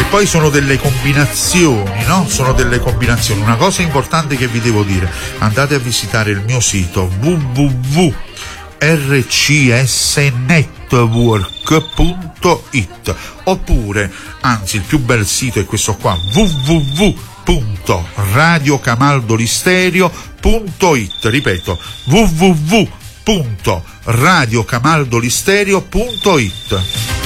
poi sono delle combinazioni, no? Sono delle combinazioni. Una cosa importante che vi devo dire: andate a visitare il mio sito www.rcsnetwork.it, oppure, anzi, il più bel sito è questo qua, www.radiocamaldolistereo.it. ripeto, www.radiocamaldolistereo.it.